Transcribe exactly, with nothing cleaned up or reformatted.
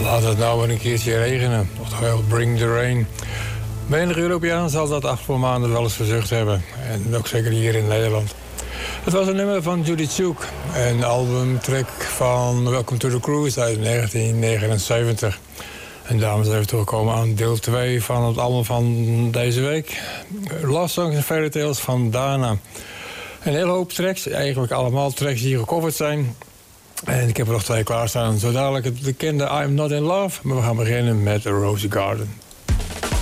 Laat het nou weer een keertje regenen. Oftewel, bring the rain. Menig Europeaan zal dat afgelopen maanden wel eens verzucht hebben. En ook zeker hier in Nederland. Het was een nummer van Judy Chuck. Een albumtrack van Welcome to the Cruise uit negentien negenenzeventig. En dames zijn even teruggekomen aan deel twee van het album van deze week. Love Songs and Fairy Tales van Dana. Een hele hoop tracks, eigenlijk allemaal tracks die gecoverd zijn. En ik heb er nog twee klaarstaan. Zo dadelijk het bekende I'm Not In Love. Maar we gaan beginnen met Rose Garden.